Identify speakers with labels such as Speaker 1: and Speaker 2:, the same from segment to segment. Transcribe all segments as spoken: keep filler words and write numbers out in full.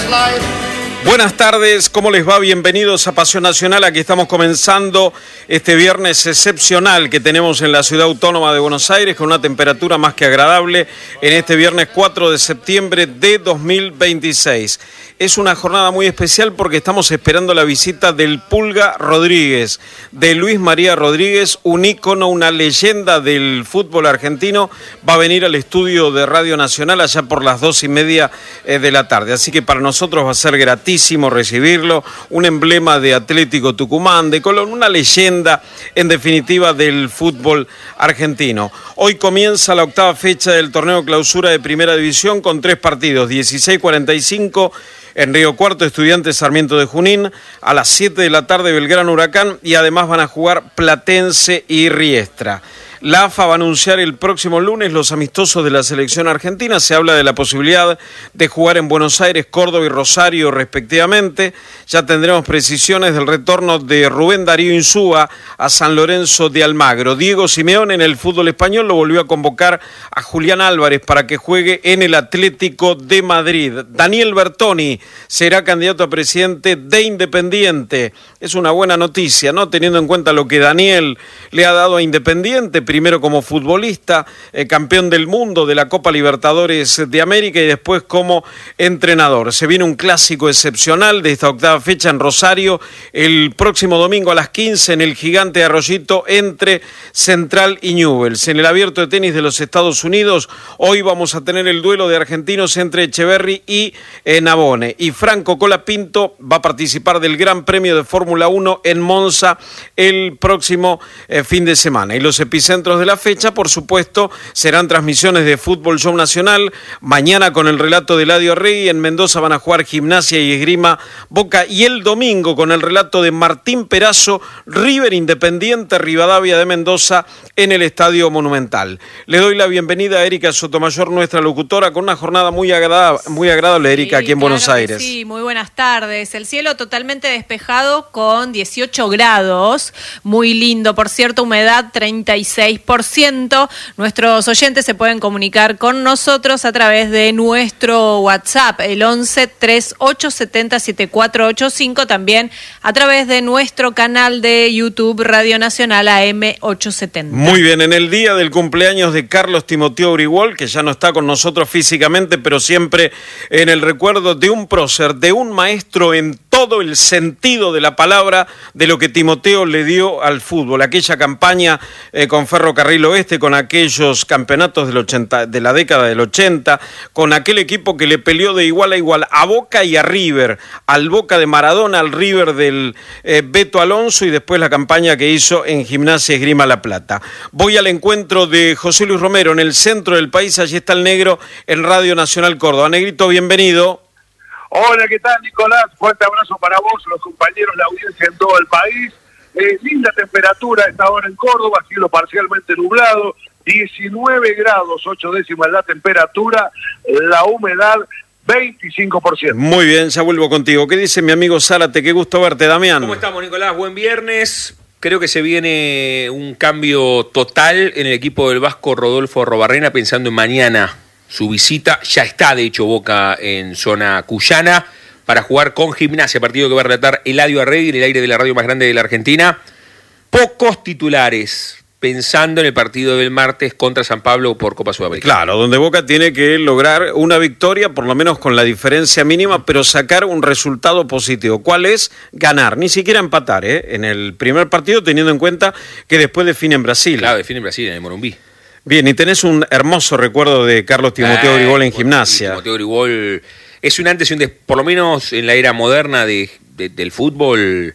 Speaker 1: Buenas tardes, ¿cómo les va? Bienvenidos a Pasión Nacional. Aquí estamos comenzando este viernes excepcional que tenemos en la Ciudad Autónoma de Buenos Aires con una temperatura más que agradable en este viernes cuatro de septiembre de dos mil veintiséis. Es una jornada muy especial porque estamos esperando la visita del Pulga Rodríguez, de Luis María Rodríguez, un ícono, una leyenda del fútbol argentino. Va a venir al estudio de Radio Nacional allá por las dos y media de la tarde. Así que para nosotros va a ser gratísimo recibirlo, un emblema de Atlético Tucumán, de Colón, una leyenda en definitiva del fútbol argentino. Hoy comienza la octava fecha del torneo clausura de Primera División con tres partidos, dieciséis cuarenta y cinco en Río Cuarto, Estudiantes Sarmiento de Junín, a las siete de la tarde Belgrano Huracán y además van a jugar Platense y Riestra. La A F A va a anunciar el próximo lunes los amistosos de la selección argentina. Se habla de la posibilidad de jugar en Buenos Aires, Córdoba y Rosario respectivamente. Ya tendremos precisiones del retorno de Rubén Darío Insúa a San Lorenzo de Almagro. Diego Simeone en el fútbol español lo volvió a convocar a Julián Álvarez para que juegue en el Atlético de Madrid. Daniel Bertoni será candidato a presidente de Independiente. Es una buena noticia, ¿no? Teniendo en cuenta lo que Daniel le ha dado a Independiente, primero como futbolista, eh, campeón del mundo de la Copa Libertadores de América y después como entrenador. Se viene un clásico excepcional de esta octava fecha en Rosario, el próximo domingo a las quince en el Gigante de Arroyito entre Central y Newell's. En el Abierto de Tenis de los Estados Unidos, hoy vamos a tener el duelo de argentinos entre Echeverry y eh, Navone. Y Franco Colapinto va a participar del Gran Premio de Fórmula uno en Monza el próximo eh, fin de semana. Y los epicentros de la fecha, por supuesto, serán transmisiones de Fútbol Show Nacional. Mañana con el relato de Eladio Arregui, en Mendoza van a jugar Gimnasia y Esgrima Boca, y el domingo con el relato de Martín Perazo, River Independiente Rivadavia de Mendoza en el Estadio Monumental. Le doy la bienvenida a Erika Sotomayor, nuestra locutora, con una jornada muy agradable, muy agradable Erika, sí, aquí en claro Buenos Aires.
Speaker 2: Sí, muy buenas tardes. El cielo totalmente despejado con dieciocho grados, muy lindo, por cierto, humedad treinta y seis por ciento. Nuestros oyentes se pueden comunicar con nosotros a través de nuestro WhatsApp, el once, treinta y ocho, setenta, setenta y cuatro ochenta y cinco, también a través de nuestro canal de YouTube Radio Nacional A M ochocientos setenta.
Speaker 1: Muy bien, en el día del cumpleaños de Carlos Timoteo Uriguol, que ya no está con nosotros físicamente, pero siempre en el recuerdo de un prócer, de un maestro en todo el sentido de la palabra, de lo que Timoteo le dio al fútbol, aquella campaña eh, con Ferrocarril Oeste, con aquellos campeonatos del ochenta, de la década del ochenta, con aquel equipo que le peleó de igual a igual a Boca y a River, al Boca de Maradona, al River del eh, Beto Alonso, y después la campaña que hizo en Gimnasia Esgrima La Plata. Voy al encuentro de José Luis Romero en el centro del país. Allí está el Negro en Radio Nacional Córdoba. Negrito, bienvenido.
Speaker 3: Hola, ¿qué tal, Nicolás? Fuerte abrazo para vos, los compañeros, la audiencia en todo el país. Eh, linda temperatura a esta hora en Córdoba, cielo parcialmente nublado, diecinueve grados, ocho décimas la temperatura, la humedad veinticinco por ciento.
Speaker 1: Muy bien, ya vuelvo contigo. ¿Qué dice mi amigo Zárate? Qué gusto verte, Damián.
Speaker 4: ¿Cómo estamos, Nicolás? Buen viernes. Creo que se viene un cambio total en el equipo del vasco Rodolfo Robarrena, pensando en mañana su visita. Ya está, de hecho, Boca en zona cuyana para jugar con Gimnasia, partido que va a relatar Eladio Arregui en el aire de la radio más grande de la Argentina. Pocos titulares, pensando en el partido del martes contra San Pablo por Copa Sudamericana.
Speaker 1: Claro, donde Boca tiene que lograr una victoria, por lo menos con la diferencia mínima, pero sacar un resultado positivo. ¿Cuál es? Ganar, ni siquiera empatar, ¿eh? En el primer partido, teniendo en cuenta que después define en Brasil.
Speaker 4: Claro, define en Brasil, en el Morumbí.
Speaker 1: Bien, y tenés un hermoso recuerdo de Carlos Timoteo eh, Uriguol en Gimnasia.
Speaker 4: Timoteo Uriguol es un antes y un después, por lo menos en la era moderna de, de, del fútbol.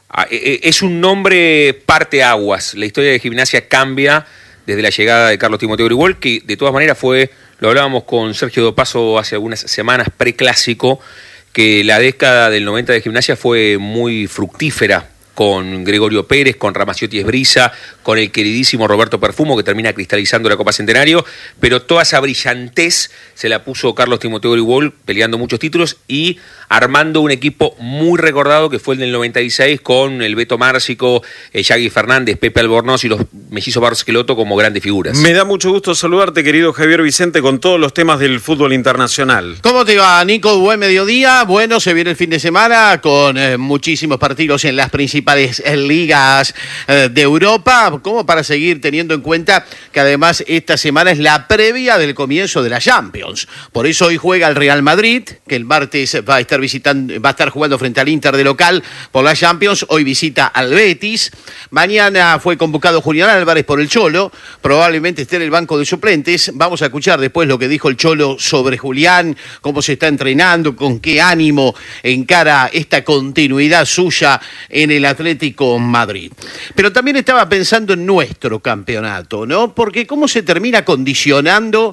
Speaker 4: Es un nombre parteaguas. La historia de Gimnasia cambia desde la llegada de Carlos Timoteo Uriguol, que de todas maneras fue, lo hablábamos con Sergio Dopaso hace algunas semanas, preclásico, que la década del noventa de Gimnasia fue muy fructífera con Gregorio Pérez, con Ramaciotti Esbrisa, con el queridísimo Roberto Perfumo, que termina cristalizando la Copa Centenario, pero toda esa brillantez se la puso Carlos Timoteo Gribol, peleando muchos títulos y armando un equipo muy recordado que fue el del noventa y seis, con el Beto Márcico, eh, Yagui Fernández, Pepe Albornoz y los mellizos Barcelotto como grandes figuras.
Speaker 1: Me da mucho gusto saludarte, querido Javier Vicente, con todos los temas del fútbol internacional.
Speaker 5: ¿Cómo te va, Nico? Buen mediodía. Bueno, se viene el fin de semana con eh, muchísimos partidos en las principales eh, ligas eh, de Europa, como para seguir teniendo en cuenta que además esta semana es la previa del comienzo de la Champions. Por eso hoy juega el Real Madrid, que el martes va a estar visitando, va a estar jugando frente al Inter de local por la Champions. Hoy visita al Betis. Mañana fue convocado Julián Álvarez por el Cholo, probablemente esté en el banco de suplentes. Vamos a escuchar después lo que dijo el Cholo sobre Julián, cómo se está entrenando, con qué ánimo encara esta continuidad suya en el Atlético Madrid. Pero también estaba pensando en nuestro campeonato, ¿no? Porque cómo se termina condicionando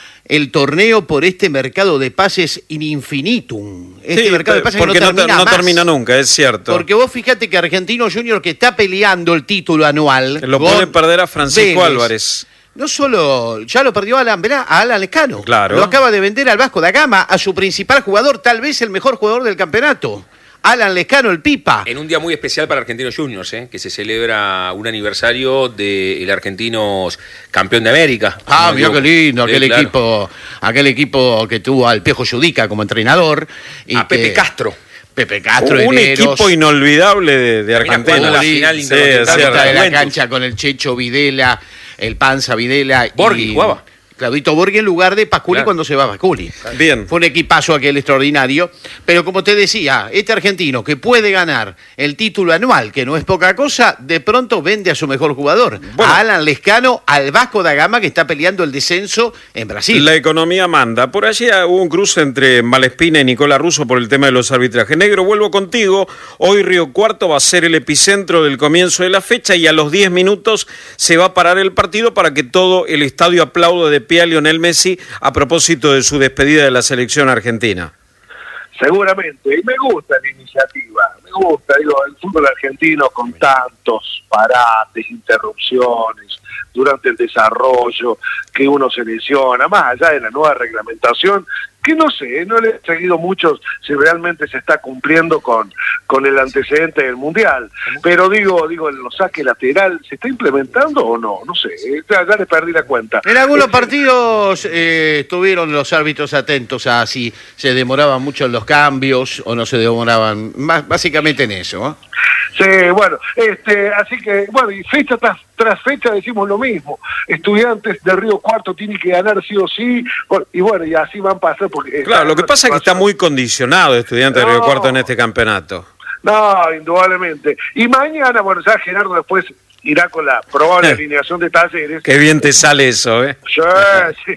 Speaker 5: el torneo por este mercado de pases in infinitum. Este
Speaker 1: sí,
Speaker 5: mercado de pases
Speaker 1: porque
Speaker 5: que no,
Speaker 1: no,
Speaker 5: termina,
Speaker 1: no
Speaker 5: más.
Speaker 1: termina nunca, es cierto.
Speaker 5: Porque vos fíjate que Argentino Junior, que está peleando el título anual,
Speaker 1: Lo puede perder a Francisco
Speaker 5: Vélez,
Speaker 1: Álvarez.
Speaker 5: No solo, ya lo perdió a Alan, Velá, a Alan Lescano.
Speaker 1: Claro.
Speaker 5: Lo acaba de vender al Vasco da Gama, a su principal jugador, tal vez el mejor jugador del campeonato. Alan Lescano, el Pipa.
Speaker 4: En un día muy especial para Argentinos Juniors, ¿eh? Que se celebra un aniversario del Argentinos campeón de América.
Speaker 5: Ah,
Speaker 4: no
Speaker 5: mira
Speaker 4: digo,
Speaker 5: qué lindo, aquel
Speaker 4: sí, claro.
Speaker 5: equipo, aquel equipo que tuvo al Piojo Judica como entrenador. Y
Speaker 4: A Pepe
Speaker 5: que-
Speaker 4: Castro.
Speaker 5: Pepe Castro,
Speaker 1: Un
Speaker 5: Herreros,
Speaker 1: equipo inolvidable de, de
Speaker 4: Termina
Speaker 1: Argentina.
Speaker 4: jugando la
Speaker 5: Sí,
Speaker 4: final
Speaker 1: sí,
Speaker 4: intercontinental
Speaker 1: es cierto.
Speaker 5: Está de la
Speaker 4: Juventus.
Speaker 5: cancha con el Checho Videla, el Panza Videla.
Speaker 4: Borghi
Speaker 5: y
Speaker 4: jugaba.
Speaker 5: Claudito Borghi en lugar de Pasculi
Speaker 4: Claro.
Speaker 5: cuando se va Pasculi.
Speaker 1: Bien.
Speaker 5: Fue un equipazo aquel extraordinario. Pero como te decía, este argentino que puede ganar el título anual, que no es poca cosa, de pronto vende a su mejor jugador.
Speaker 1: Bueno.
Speaker 5: A Alan Lescano, al Vasco da Gama, que está peleando el descenso en Brasil.
Speaker 1: La economía manda. Por allí hubo un cruce entre Malespina y Nicolás Russo por el tema de los arbitrajes. Negro, vuelvo contigo. Hoy Río Cuarto va a ser el epicentro del comienzo de la fecha y a los diez minutos se va a parar el partido para que todo el estadio aplaude de pie a Lionel Messi a propósito de su despedida de la selección argentina.
Speaker 3: Seguramente, y me gusta la iniciativa, me gusta, digo, el fútbol argentino con tantos parates, interrupciones durante el desarrollo, que uno se lesiona, más allá de la nueva reglamentación, que no sé, no le he seguido mucho si realmente se está cumpliendo con, con el antecedente del Mundial, pero digo, digo, el saque lateral, ¿se está implementando o no? No sé, ya, ya le perdí la cuenta.
Speaker 5: En algunos
Speaker 3: Eh,
Speaker 5: partidos eh, estuvieron los árbitros atentos a si se demoraban mucho en los cambios o no se demoraban, más, básicamente en eso, ¿eh?
Speaker 3: Sí, bueno, este, así que, bueno, y fecha tras, tras fecha decimos lo mismo. Estudiantes de Río Cuarto tienen que ganar sí o sí, bueno, y bueno, y así van a pasar. Porque
Speaker 1: Claro, lo que pasa es que está muy condicionado Estudiantes de Río
Speaker 3: No.
Speaker 1: Cuarto en este campeonato.
Speaker 3: No, indudablemente. Y mañana, bueno, ya Gerardo después irá con la probable
Speaker 1: Eh.
Speaker 3: alineación de Talleres.
Speaker 1: Qué bien te sale eso, ¿eh?
Speaker 3: Sí, sí.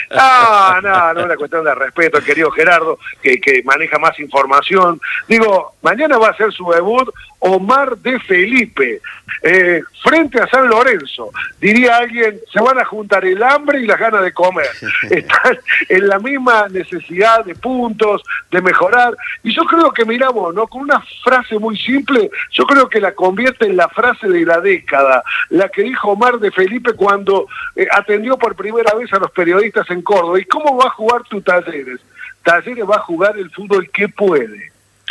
Speaker 3: No, no, no es una cuestión de respeto, el querido Gerardo, que, que maneja más información. Digo, mañana va a ser su debut Omar de Felipe, eh, frente a San Lorenzo. Diría alguien, se van a juntar el hambre y las ganas de comer. Están en la misma necesidad de puntos, de mejorar. Y yo creo que, miramos, ¿no? Con una frase muy simple, yo creo que la convierte en la frase de la década, la que dijo Omar de Felipe cuando eh, atendió por primera vez a los periodistas en Córdoba. ¿Y cómo va a jugar tu Talleres? Talleres va a jugar el fútbol que puede.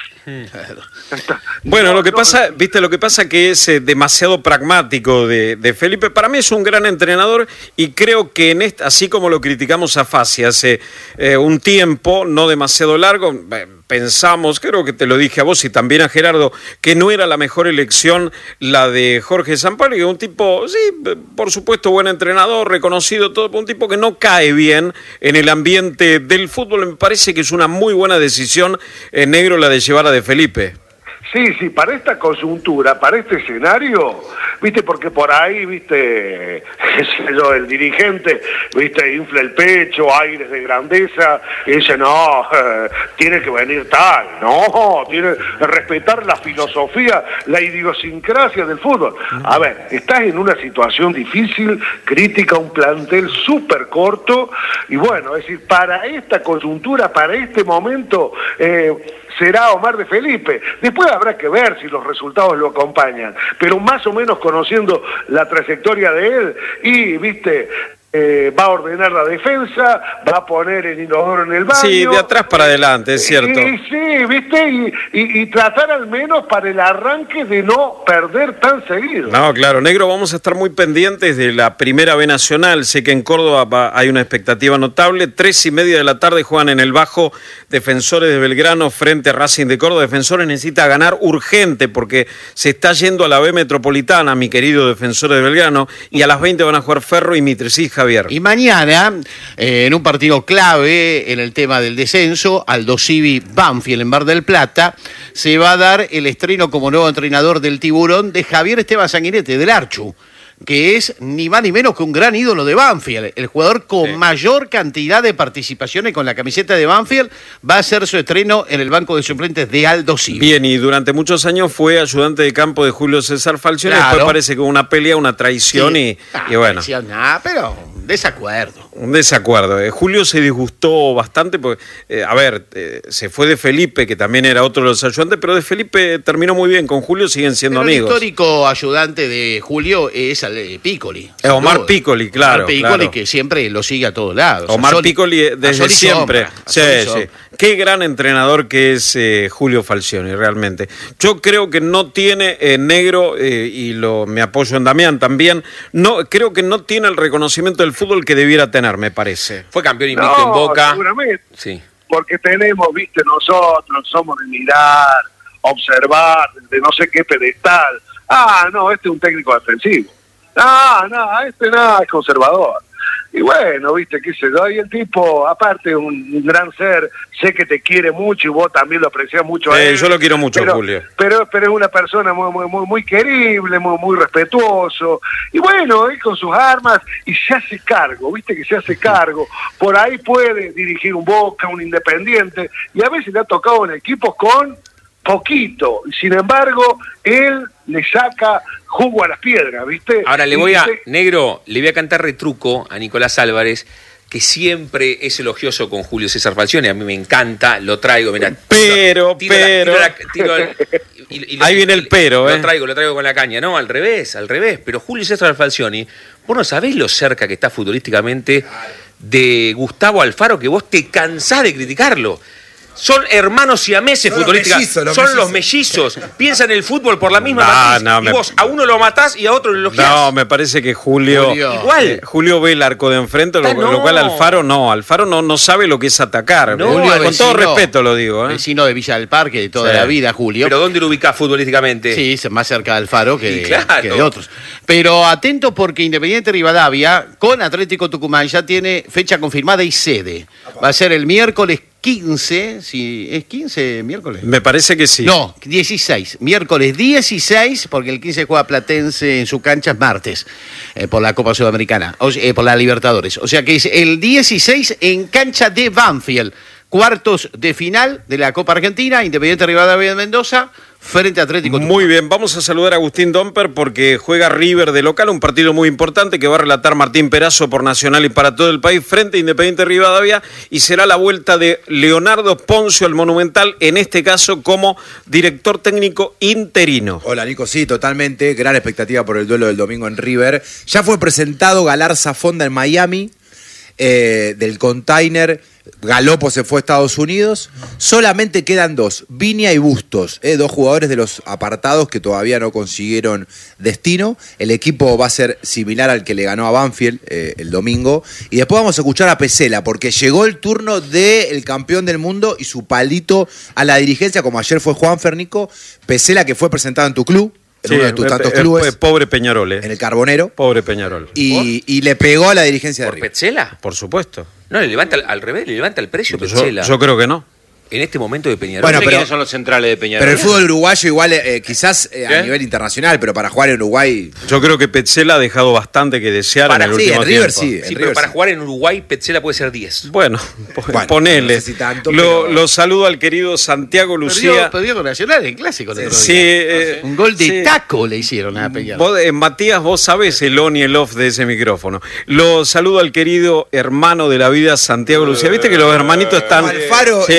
Speaker 1: Bueno,
Speaker 3: No,
Speaker 1: lo que
Speaker 3: no,
Speaker 1: pasa, viste, lo que pasa que es eh, demasiado pragmático de, de Felipe. Para mí es un gran entrenador y creo que en esta, así como lo criticamos a Fassi hace eh, un tiempo, no demasiado largo, eh, pensamos, creo que te lo dije a vos y también a Gerardo, que no era la mejor elección la de Jorge Sampaoli, que es un tipo, sí, por supuesto, buen entrenador, reconocido todo, un tipo que no cae bien en el ambiente del fútbol. Me parece que es una muy buena decisión, eh, Negro, la de llevar a de Felipe.
Speaker 3: Sí, sí, para esta coyuntura, para este escenario, viste, porque por ahí, viste, qué sé yo, el dirigente, viste, infla el pecho, aires de grandeza, y dice, no, eh, tiene que venir tal, no, tiene que respetar la filosofía, la idiosincrasia del fútbol. A ver, estás en una situación difícil, crítica, un plantel súper corto, y bueno, es decir, para esta coyuntura, para este momento, eh, será Omar de Felipe. Después habrá que ver si los resultados lo acompañan, pero más o menos conociendo la trayectoria de él, y, viste... Eh, va a ordenar la defensa, va a poner el inodoro en el baño.
Speaker 1: Sí, de atrás para adelante, es cierto.
Speaker 3: Y, y sí, ¿viste? Y, y, y tratar al menos para el arranque de no perder tan seguido.
Speaker 1: No, claro, negro, vamos a estar muy pendientes de la Primera B Nacional. Sé que en Córdoba va, hay una expectativa notable. Tres y media de la tarde juegan en el Bajo Defensores de Belgrano frente a Racing de Córdoba. Defensores necesita ganar urgente porque se está yendo a la B Metropolitana, mi querido Defensores de Belgrano, y a las veinte van a jugar Ferro y Mitresí, Javier.
Speaker 5: Y mañana, eh, en un partido clave en el tema del descenso, Aldo Civi Banfield en Mar del Plata, se va a dar el estreno como nuevo entrenador del Tiburón de Javier Esteban Sanguinete, del Archu, que es ni más ni menos que un gran ídolo de Banfield. El jugador con sí. mayor cantidad de participaciones con la camiseta de Banfield va a hacer su estreno en el banco de suplentes de Aldo Civi.
Speaker 1: Bien, y durante muchos años fue ayudante de campo de Julio César Falcioni, claro. Después parece que hubo una pelea, una traición sí. y, ah, y bueno.
Speaker 5: Traición, nah, pero desacuerdo.
Speaker 1: Un desacuerdo. Eh, Julio se disgustó bastante porque, eh, a ver, eh, se fue de Felipe, que también era otro de los ayudantes, pero de Felipe terminó muy bien. Con Julio siguen siendo
Speaker 5: pero
Speaker 1: amigos.
Speaker 5: El histórico ayudante de Julio es eh, Piccoli.
Speaker 1: Eh, Omar todo. Piccoli, claro.
Speaker 5: Omar Piccoli,
Speaker 1: claro.
Speaker 5: que siempre lo sigue a todos lados.
Speaker 1: Omar
Speaker 5: Sol,
Speaker 1: Piccoli desde siempre. Sí, sí. Qué gran entrenador que es eh, Julio Falcioni, realmente. Yo creo que no tiene eh, negro, eh, y lo me apoyo en Damián también, no creo que no tiene el reconocimiento del fútbol que debiera tener, me parece.
Speaker 4: Fue campeón invicto
Speaker 3: no,
Speaker 4: en Boca.
Speaker 3: Seguramente.
Speaker 4: Sí.
Speaker 3: Porque tenemos, viste, nosotros somos de mirar, observar, de no sé qué pedestal. Ah, no, este es un técnico defensivo. No, no, este nada, es conservador. Y bueno, viste, qué sé yo, y el tipo, aparte, un, un gran ser, sé que te quiere mucho y vos también lo apreciás mucho a
Speaker 1: eh,
Speaker 3: él.
Speaker 1: Yo lo quiero mucho,
Speaker 3: pero,
Speaker 1: Julio.
Speaker 3: Pero, pero es una persona muy, muy, muy, muy querible, muy, muy respetuoso. Y bueno, él con sus armas, y se hace cargo, viste que se hace cargo. Por ahí puede dirigir un Boca, un Independiente, y a veces le ha tocado en equipos con poquito. Y sin embargo, él le saca jugo a las piedras, ¿viste?
Speaker 4: Ahora le voy a, negro, le voy a cantar retruco a Nicolás Álvarez, que siempre es elogioso con Julio César Falcioni, a mí me encanta, lo traigo, mirá.
Speaker 1: Pero,
Speaker 4: tiro,
Speaker 1: pero...
Speaker 4: Tiro la, tiro la, y, y,
Speaker 1: ahí viene el pero,
Speaker 4: ¿eh?
Speaker 1: Lo
Speaker 4: traigo, lo traigo con la caña, no, al revés, al revés, pero Julio César Falcioni, vos no sabés lo cerca que está futbolísticamente de Gustavo Alfaro, que vos te cansás de criticarlo. Son hermanos siameses futbolísticamente. Son mellizos. Los mellizos. Piensan el fútbol por la misma matriz. No, y me... vos a uno lo matás y a otro lo elogiás.
Speaker 1: No, me parece que Julio...
Speaker 4: Julio. Igual.
Speaker 1: Eh, Julio ve el arco de enfrente, lo,
Speaker 4: no.
Speaker 1: lo cual Alfaro no. Alfaro no, no sabe lo que es atacar.
Speaker 5: No,
Speaker 1: Julio,
Speaker 5: vecino,
Speaker 1: con todo respeto lo digo. ¿eh?
Speaker 5: Vecino de Villa del Parque de toda
Speaker 1: sí.
Speaker 5: la vida, Julio.
Speaker 4: ¿Pero dónde lo ubicás futbolísticamente?
Speaker 5: Sí, más cerca de Alfaro que,
Speaker 4: claro.
Speaker 5: que de otros. Pero atento porque Independiente Rivadavia con Atlético Tucumán ya tiene fecha confirmada y sede. Va a ser el miércoles quince, si ¿es quince miércoles?
Speaker 1: Me parece que sí.
Speaker 5: No, dieciséis, miércoles dieciséis, porque el quince juega Platense en su cancha, es martes, eh, por la Copa Sudamericana, o, eh, por la Libertadores. O sea que es el dieciséis en cancha de Banfield, cuartos de final de la Copa Argentina, Independiente Rivadavia de Mendoza, frente a Atlético Tucumán.
Speaker 1: Muy bien, vamos a saludar a Agustín Domper porque juega River de local, un partido muy importante que va a relatar Martín Perazo por Nacional y para todo el país frente a Independiente Rivadavia, y será la vuelta de Leonardo Poncio al Monumental, en este caso como director técnico interino.
Speaker 6: Hola Nico, sí, totalmente, gran expectativa por el duelo del domingo en River. Ya fue presentado Galarza Fonda en Miami, eh, del Container. Galopo se fue a Estados Unidos. Solamente quedan dos, Viña y Bustos, eh, dos jugadores de los apartados que todavía no consiguieron destino. El equipo va a ser similar al que le ganó a Banfield eh, el domingo. Y después vamos a escuchar a Pesela, porque llegó el turno del campeón del mundo y su palito a la dirigencia, como ayer fue Juan Fernico. Pesela, que fue presentado en tu club, en
Speaker 1: sí,
Speaker 6: uno de tus tantos
Speaker 1: es,
Speaker 6: clubes.
Speaker 1: Es pobre Peñarol, eh.
Speaker 6: En el Carbonero.
Speaker 1: Pobre Peñarol.
Speaker 6: Y, y le pegó a la dirigencia de
Speaker 4: ¿Por
Speaker 6: River.
Speaker 4: Petzela?
Speaker 1: Por supuesto.
Speaker 4: No, le levanta al, al revés, le levanta el precio
Speaker 1: Yo,
Speaker 4: Petzela.
Speaker 1: yo creo que no.
Speaker 4: En este momento de Peñarol.
Speaker 6: Bueno,
Speaker 4: No sé
Speaker 6: pero-
Speaker 4: quiénes son los centrales de Peñarol.
Speaker 6: Pero el fútbol uruguayo igual, eh, quizás eh,
Speaker 4: ¿Qué?
Speaker 6: a nivel internacional, pero para jugar en Uruguay...
Speaker 1: Yo creo que Petzela ha dejado bastante que desear
Speaker 4: Para-
Speaker 1: en el
Speaker 6: sí,
Speaker 1: último
Speaker 6: en River
Speaker 1: tiempo.
Speaker 6: sí.
Speaker 4: Sí,
Speaker 6: en
Speaker 4: pero
Speaker 6: River
Speaker 4: para
Speaker 6: sí.
Speaker 4: jugar en Uruguay, Petzela puede ser diez.
Speaker 1: Bueno, po-
Speaker 6: Bueno,
Speaker 1: ponele.
Speaker 6: no sé si tanto,
Speaker 1: lo,
Speaker 6: pero-
Speaker 1: lo saludo al querido Santiago Lucía.
Speaker 5: Perdió, perdió con Nacional en clásico. el otro
Speaker 1: Sí,
Speaker 5: día.
Speaker 1: eh,
Speaker 5: Un gol de
Speaker 1: sí.
Speaker 5: taco le hicieron a Peñarol.
Speaker 1: Vos, eh, Matías, vos sabés el on y el off de ese micrófono. Lo saludo al querido hermano de la vida, Santiago Lucía. Viste que los hermanitos están...
Speaker 6: Alfaro
Speaker 1: Sí.
Speaker 6: y Falcioni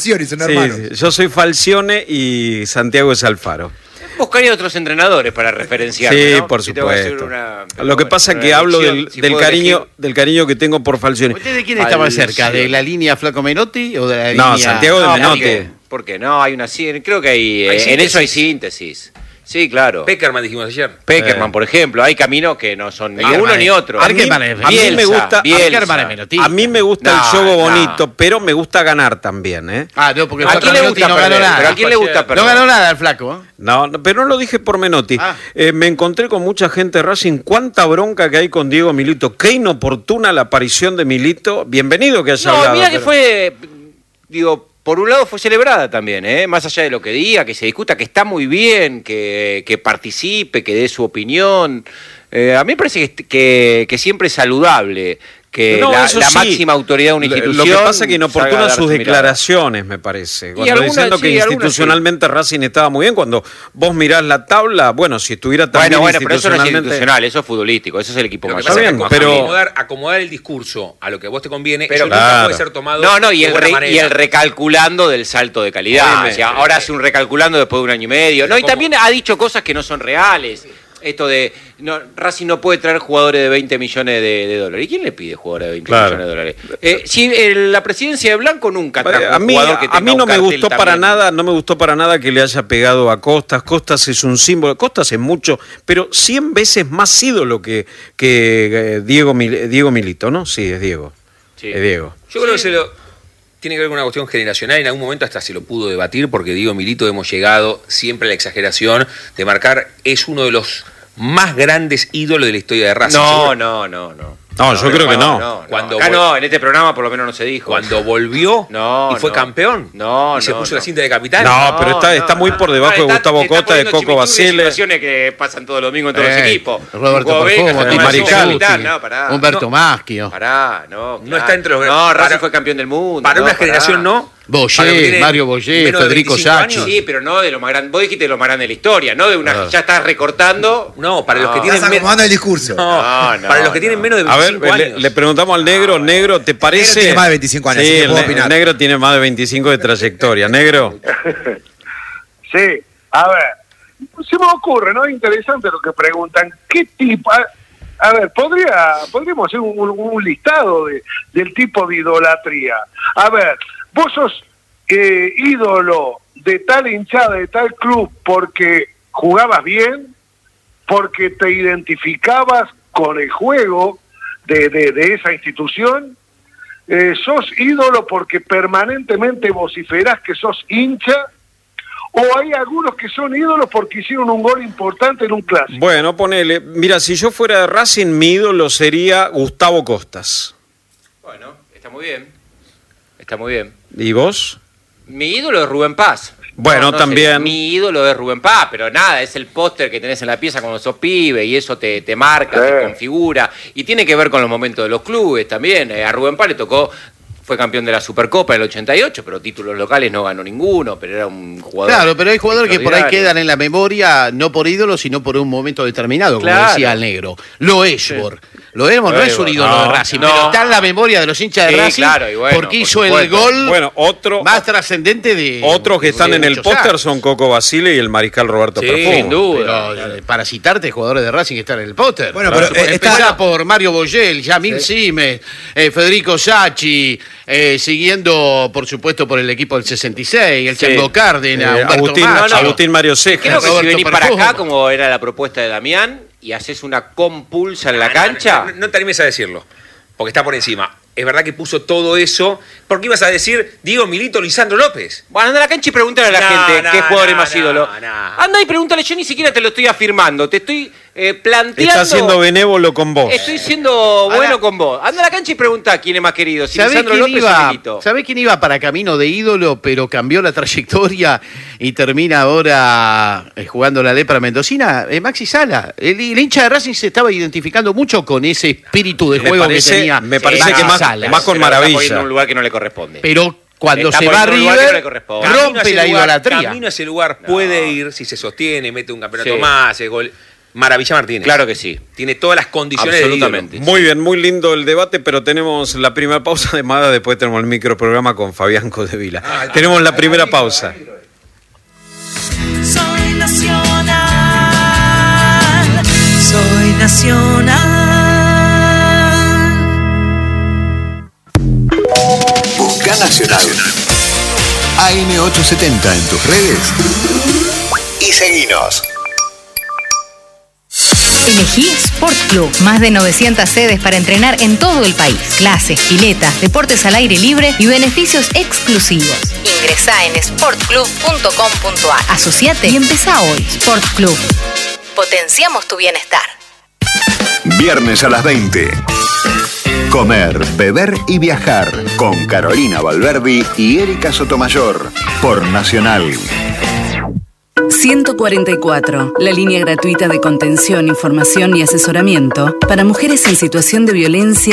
Speaker 6: Falcioni, son
Speaker 1: Sí,
Speaker 6: hermanos.
Speaker 1: sí, yo soy Falcione y Santiago es Alfaro.
Speaker 7: Buscaría otros entrenadores para referenciarme,
Speaker 1: Sí,
Speaker 7: ¿no?
Speaker 1: por
Speaker 7: Si tengo que hacer
Speaker 1: supuesto.
Speaker 7: una-
Speaker 1: Lo que pasa es
Speaker 7: una
Speaker 1: que hablo del,
Speaker 7: elección, si
Speaker 1: del
Speaker 7: puedo
Speaker 1: cariño
Speaker 7: elegir.
Speaker 1: del cariño que tengo por Falcione.
Speaker 5: ¿Usted de quién está más
Speaker 7: Falcioni.
Speaker 5: cerca? ¿De la línea Flaco Menotti o de la
Speaker 1: No,
Speaker 5: línea...?
Speaker 1: Santiago de
Speaker 7: No,
Speaker 1: Menotti.
Speaker 7: ¿por qué? ¿Por qué? No, hay una sí- creo que hay,
Speaker 4: Hay
Speaker 7: eh, en
Speaker 4: síntesis.
Speaker 7: eso hay síntesis. Sí, claro.
Speaker 4: Peckerman dijimos ayer.
Speaker 7: Peckerman,
Speaker 1: Eh.
Speaker 7: por ejemplo, hay caminos que no son ni
Speaker 5: Peckerman
Speaker 7: uno
Speaker 5: es-
Speaker 7: ni otro.
Speaker 5: Peckerman es-
Speaker 1: a mí me gusta-
Speaker 5: Peckerman es menotista.
Speaker 1: A mí me gusta el
Speaker 7: No,
Speaker 1: juego
Speaker 7: no.
Speaker 1: bonito, pero me gusta ganar también, ¿eh?
Speaker 5: Ah, no, porque el
Speaker 7: ¿A
Speaker 5: Flaco
Speaker 7: quién le
Speaker 5: Menotti
Speaker 7: gusta
Speaker 5: no ganó
Speaker 7: perder?
Speaker 5: nada.
Speaker 7: ¿Pero a quién le gusta perder?
Speaker 5: No ganó nada el Flaco, ¿eh?
Speaker 1: No, no, pero no lo dije por Menotti.
Speaker 5: Ah.
Speaker 1: Eh, me encontré con mucha gente de Racing. Cuánta bronca que hay con Diego Milito. Qué inoportuna la aparición de Milito. Bienvenido que haya
Speaker 7: No,
Speaker 1: hablado.
Speaker 7: mira que
Speaker 1: pero-
Speaker 7: fue, digo, por un lado fue celebrada también, ¿eh? Más allá de lo que diga, que se discuta, que está muy bien, que, que participe, que dé su opinión. Eh, a mí me parece que, que, que siempre es saludable que
Speaker 1: No,
Speaker 7: la,
Speaker 1: eso
Speaker 7: la
Speaker 1: sí.
Speaker 7: máxima autoridad de una
Speaker 1: Lo-
Speaker 7: institución.
Speaker 1: Lo que pasa es que
Speaker 7: salga a
Speaker 1: inoportuna
Speaker 7: dar
Speaker 1: sus
Speaker 7: su mirada.
Speaker 1: declaraciones, me parece. Cuando
Speaker 7: algunas
Speaker 1: diciendo
Speaker 7: sí,
Speaker 1: que
Speaker 7: algunas
Speaker 1: institucionalmente Racing estaba muy bien. Cuando vos mirás la tabla, bueno, si estuviera tan
Speaker 7: Bueno,
Speaker 1: bien
Speaker 7: bueno, pero eso no es
Speaker 1: institucionalmente-
Speaker 7: institucional, eso es futbolístico, eso es el equipo
Speaker 4: Lo que
Speaker 7: más
Speaker 4: pasa es que
Speaker 1: bien,
Speaker 4: aco-
Speaker 1: pero-
Speaker 4: acomodar, acomodar el discurso a lo que a vos te conviene,
Speaker 7: Pero
Speaker 4: eso nunca
Speaker 1: claro.
Speaker 4: puede ser tomado
Speaker 7: No, no, y
Speaker 4: de
Speaker 7: el,
Speaker 4: buena
Speaker 7: re-
Speaker 4: manera.
Speaker 7: y el recalculando del salto de calidad.
Speaker 1: Obviamente.
Speaker 7: O sea, ahora hace un recalculando después de un año y medio. No, y
Speaker 4: ¿Cómo?
Speaker 7: también ha dicho cosas que no son reales. Esto de no, Racing no puede traer jugadores de veinte millones de, de dólares. ¿Y quién le pide jugadores de veinte
Speaker 1: Claro.
Speaker 7: millones de dólares? Eh, si el- la presidencia de Blanco nunca trajo
Speaker 1: A
Speaker 7: un
Speaker 1: mí,
Speaker 7: jugador que
Speaker 1: a
Speaker 7: tenga
Speaker 1: mí
Speaker 7: un
Speaker 1: no me
Speaker 7: cartel
Speaker 1: gustó para
Speaker 7: también.
Speaker 1: nada, no me gustó para nada que le haya pegado a Costas. Costas es un símbolo, Costas es mucho, pero cien veces más ídolo que, que eh, Diego, Mil- Diego Milito, ¿no? Sí, es Diego.
Speaker 7: Sí.
Speaker 1: Es Diego.
Speaker 4: Yo creo que se lo, tiene que ver con una cuestión generacional. En algún momento hasta se lo pudo debatir porque Diego Milito hemos llegado siempre a la exageración de marcar es uno de los más grandes ídolos de la historia de Racing.
Speaker 7: No,
Speaker 4: Seguro.
Speaker 7: no, no, no.
Speaker 1: No, yo creo que no.
Speaker 7: Cuando
Speaker 4: Cuando
Speaker 7: Acá
Speaker 4: vol-
Speaker 7: no, en este programa por lo menos no se dijo.
Speaker 4: Cuando volvió
Speaker 7: No,
Speaker 4: y fue
Speaker 7: no.
Speaker 4: campeón
Speaker 7: No,
Speaker 4: y se
Speaker 7: no,
Speaker 4: puso
Speaker 7: no.
Speaker 4: la cinta de capitán.
Speaker 1: No, pero está- está muy por debajo de
Speaker 7: está-
Speaker 1: Gustavo
Speaker 7: está
Speaker 1: Cota, de
Speaker 7: poniendo
Speaker 1: Coco
Speaker 7: chimichurri
Speaker 1: Basile.
Speaker 7: situaciones que pasan todos los domingos en todos
Speaker 5: Eh,
Speaker 7: los equipos.
Speaker 5: Roberto
Speaker 7: Hugo Vega,
Speaker 5: Perfumo,
Speaker 7: se
Speaker 1: Di
Speaker 7: llama
Speaker 1: Marical.
Speaker 7: capitán. No, pará.
Speaker 5: Humberto
Speaker 4: No.
Speaker 5: Maschio.
Speaker 7: Pará, no.
Speaker 4: No
Speaker 7: claro.
Speaker 4: está entre los-
Speaker 7: No, Racing
Speaker 4: para-
Speaker 7: fue campeón del mundo.
Speaker 4: Para
Speaker 7: no,
Speaker 4: una
Speaker 7: pará.
Speaker 4: generación no.
Speaker 5: Boyé,
Speaker 4: Para lo que tiene
Speaker 5: Mario Boyé,
Speaker 4: menos de
Speaker 5: Federico
Speaker 4: veinticinco
Speaker 5: Sacchi.
Speaker 4: años.
Speaker 7: Sí, pero no de lo más grande. Vos dijiste de lo más grande de la historia, no de una.
Speaker 5: Ah.
Speaker 7: Ya estás recortando.
Speaker 4: No, para los que
Speaker 7: No.
Speaker 4: tienen
Speaker 6: Estás
Speaker 4: men-
Speaker 6: acomodando el discurso.
Speaker 4: No,
Speaker 7: No, no,
Speaker 4: para los que
Speaker 7: no.
Speaker 4: tienen menos de
Speaker 1: A ver,
Speaker 4: veinticinco
Speaker 1: le,
Speaker 4: años.
Speaker 1: le preguntamos al negro, negro, ¿te parece?
Speaker 6: tiene más de veinticinco años,
Speaker 1: Sí,
Speaker 6: así que
Speaker 1: el,
Speaker 6: puedo
Speaker 1: ne-
Speaker 6: opinar.
Speaker 1: el negro tiene más de veinticinco de trayectoria. Negro.
Speaker 3: Sí, a ver, se me ocurre, ¿no? Interesante lo que preguntan. ¿Qué tipo? A, a ver, podría, podríamos hacer un, un- un listado de, del tipo de idolatría. A ver, vos sos eh, ídolo de tal hinchada, de tal club, porque jugabas bien, porque te identificabas con el juego de, de, de esa institución. Eh, sos ídolo porque permanentemente vociferás que sos hincha, o hay algunos que son ídolos porque hicieron un gol importante en un clásico.
Speaker 1: Bueno, ponele. Mira, si yo fuera de Racing, mi ídolo sería Gustavo Costas.
Speaker 7: Bueno, está muy bien. Está muy bien.
Speaker 1: ¿Y vos?
Speaker 7: Mi ídolo es Rubén Paz.
Speaker 1: Bueno,
Speaker 7: sé,
Speaker 1: también.
Speaker 7: mi ídolo es Rubén Paz, pero nada, es el póster que tenés en la pieza cuando sos pibe y eso te, te marca,
Speaker 3: Sí.
Speaker 7: te configura. Y tiene que ver con los momentos de los clubes también. Eh, a Rubén Paz le tocó, fue campeón de la Supercopa en el ochenta y ocho, pero títulos locales no ganó ninguno, pero era un jugador.
Speaker 5: Claro, pero hay jugadores que por ahí
Speaker 7: extraordinario.
Speaker 5: quedan en la memoria, no por ídolos, sino por un momento determinado, como
Speaker 7: Claro.
Speaker 5: decía el negro. Lo Esbor. Lo Esbor no
Speaker 7: Lo
Speaker 5: es un
Speaker 7: Esbor,
Speaker 5: ídolo
Speaker 7: no,
Speaker 5: de Racing,
Speaker 7: no.
Speaker 5: pero está en la memoria de los hinchas de
Speaker 7: Sí,
Speaker 5: Racing
Speaker 7: claro, y bueno,
Speaker 5: porque
Speaker 7: por
Speaker 5: hizo el
Speaker 7: supuesto.
Speaker 5: gol
Speaker 1: Bueno, otro,
Speaker 5: más trascendente de
Speaker 1: otros que están
Speaker 5: de
Speaker 1: en el
Speaker 5: muchos
Speaker 1: póster
Speaker 5: años.
Speaker 1: son Coco Basile y el mariscal Roberto
Speaker 7: Sí,
Speaker 1: Perfumo.
Speaker 7: sin duda.
Speaker 5: Pero, eh, para citarte, jugadores de Racing que están en el póster.
Speaker 6: Bueno,
Speaker 5: Claro.
Speaker 6: pero, eh, está-
Speaker 5: Empezá por Mario Boyel, Yamil Simes, eh, Federico Sacchi, eh, siguiendo, por supuesto, por el equipo del sesenta y seis, el
Speaker 7: Sí.
Speaker 5: Chango Cárdenas,
Speaker 1: Eh,
Speaker 5: Humberto
Speaker 1: Agustín,
Speaker 5: Macho.
Speaker 1: Agustín Mario Cejas.
Speaker 7: Creo que si
Speaker 5: Roberto
Speaker 7: venís para
Speaker 5: Perfumo.
Speaker 7: acá, como era la propuesta de Damián, y haces una compulsa en la cancha.
Speaker 4: No, no, no te animes a decirlo, porque está por encima. Es verdad que puso todo eso. ¿Por qué ibas a decir Diego Milito, Lisandro López?
Speaker 7: Bueno, anda a la cancha y pregúntale a la
Speaker 4: No,
Speaker 7: gente
Speaker 4: no,
Speaker 7: qué jugador es
Speaker 4: no,
Speaker 7: más
Speaker 4: no,
Speaker 7: ídolo.
Speaker 4: no.
Speaker 7: Anda y pregúntale, yo ni siquiera te lo estoy afirmando, te estoy eh, planteando.
Speaker 1: Está siendo benévolo con vos.
Speaker 7: Estoy siendo bueno con vos. Anda a la cancha y pregunta quién es más querido, si
Speaker 5: ¿Sabés
Speaker 7: Lisandro
Speaker 5: quién,
Speaker 7: López o
Speaker 5: iba,
Speaker 7: Milito.
Speaker 5: ¿Sabés quién iba para camino de ídolo, pero cambió la trayectoria y termina ahora eh, jugando la lepra mendocina? Eh, Maxi Sala. El, el hincha de Racing se estaba identificando mucho con ese espíritu de
Speaker 1: Me
Speaker 5: juego
Speaker 1: parece-
Speaker 5: que tenía
Speaker 1: me parece
Speaker 5: Maxi
Speaker 1: que más-
Speaker 5: Sala.
Speaker 1: más con
Speaker 7: Pero está
Speaker 1: maravilla.
Speaker 7: poniendo en un lugar que no le corresponde.
Speaker 5: Pero cuando
Speaker 7: Está
Speaker 5: se va a
Speaker 7: poniendo en un lugar que no le
Speaker 5: River,
Speaker 7: corresponde.
Speaker 4: Camino a
Speaker 5: rompe
Speaker 4: ese
Speaker 5: la
Speaker 4: lugar-
Speaker 5: idolatría.
Speaker 4: Camino a ese lugar puede ir si se sostiene, mete un campeonato
Speaker 7: Sí.
Speaker 4: más, hace gol. Maravilla Martínez.
Speaker 7: Claro que sí.
Speaker 4: Tiene todas las condiciones
Speaker 7: Absolutamente.
Speaker 4: de ídolo.
Speaker 1: Muy bien, muy lindo el debate, pero tenemos la primera pausa de Mada, después tenemos el microprograma con Fabián Codevila. Ah, tenemos la primera pausa.
Speaker 8: Soy nacional, soy nacional.
Speaker 9: Busca Nacional. A M ochocientos setenta en tus redes y seguinos.
Speaker 10: Elegí Sport Club. Más de novecientas sedes para entrenar en todo el país. Clases, piletas, deportes al aire libre y beneficios exclusivos. Ingresá en sport club punto com punto a r. Asociate y empezá hoy. Sport Club. Potenciamos tu bienestar.
Speaker 9: Viernes a las veinte. Comer, beber y viajar con Carolina Valverdi y Erika Sotomayor por Nacional.
Speaker 11: ciento cuarenta y cuatro, la línea gratuita de contención, información y asesoramiento para mujeres en situación de violencia